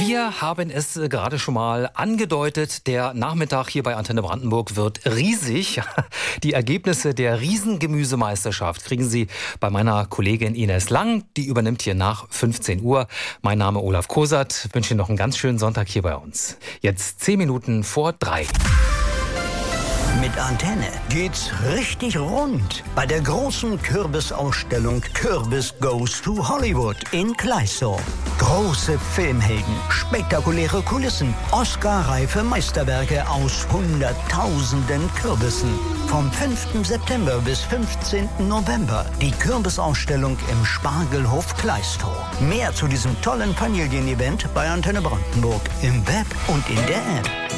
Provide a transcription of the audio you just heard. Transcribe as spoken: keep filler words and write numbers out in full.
Wir haben es äh, gerade schon mal angedeutet. Der Nachmittag hier bei Antenne Brandenburg wird riesig. Die Ergebnisse der Riesengemüsemeisterschaft kriegen Sie bei meiner Kollegin Ines Lang. Die übernimmt hier nach fünfzehn Uhr. Mein Name Olaf Kosat. Ich wünsche Ihnen noch einen ganz schönen Sonntag hier bei uns. Jetzt zehn Minuten vor drei. Mit Antenne geht's richtig rund bei der großen Kürbisausstellung Kürbis Goes to Hollywood in Gleisow. Große Filmhelden, spektakuläre Kulissen, Oscar-reife Meisterwerke aus Hunderttausenden Kürbissen. Vom fünften September bis fünfzehnten November die Kürbisausstellung im Spargelhof Gleistow. Mehr zu diesem tollen Familienevent bei Antenne Brandenburg im Web und in der App.